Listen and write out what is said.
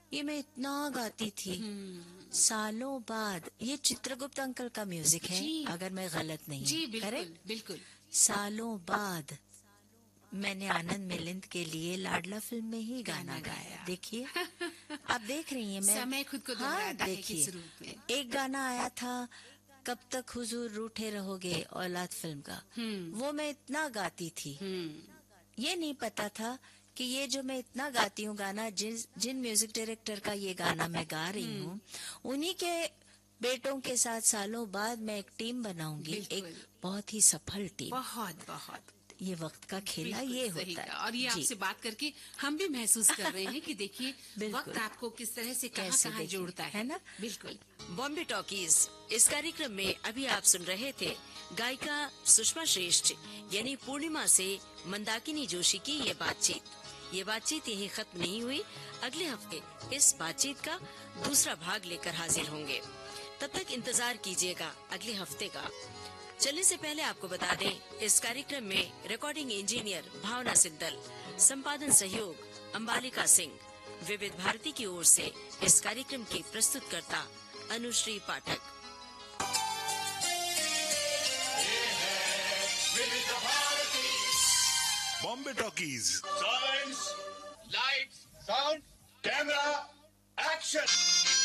ये मैं इतना गाती थी। सालों बाद, ये चित्रगुप्त अंकल का म्यूजिक है, जी। अगर मैं गलत नहीं जी हूँ, बिल्कुल करेक्ट? बिल्कुल। सालों बाद मैंने आनंद मिलिंद के लिए लाडला फिल्म में ही गाना गाया। देखिए, आप देख रही हैं मैं। समय खुद को हाँ, दोहराता है देखिए, किस रूप में। एक गाना आया था, कब तक हुजूर रूठे रहोगे, औलाद फिल्म का। वो मैं इतना गाती थी, ये नहीं पता था कि ये जो मैं इतना गाती हूँ गाना, जिन म्यूजिक डायरेक्टर का ये गाना मैं गा रही हूँ, उन्हीं के बेटों के साथ सालों बाद मैं एक टीम बनाऊंगी, एक बिल्कुल। बहुत ही सफल टीम। बहुत बहुत ये वक्त का खेला बिल्कुल ये सही होता कहा। है और ये जी। आपसे बात करके हम भी महसूस कर रहे हैं कि देखिए बिल्कुल, वक्त आपको किस तरह से कहाँ कैसे कहाँ देखिए, जोड़ता है है। ना? बिल्कुल। बॉम्बे टॉकीज, इस कार्यक्रम में अभी आप सुन रहे थे गायिका सुषमा श्रेष्ठ यानी पूर्णिमा से मंदाकिनी जोशी की ये बातचीत यही खत्म नहीं हुई। अगले हफ्ते इस बातचीत का दूसरा भाग लेकर हाजिर होंगे। तब तक इंतजार कीजिएगा अगले हफ्ते का। चलने से पहले आपको बता दें, इस कार्यक्रम में रिकॉर्डिंग इंजीनियर भावना सिद्दल, संपादन सहयोग अंबालिका सिंह, विविध भारती की ओर से इस कार्यक्रम की प्रस्तुतकर्ता अनुश्री पाठक। Bombay talkies. Silence, lights, sound, camera, action!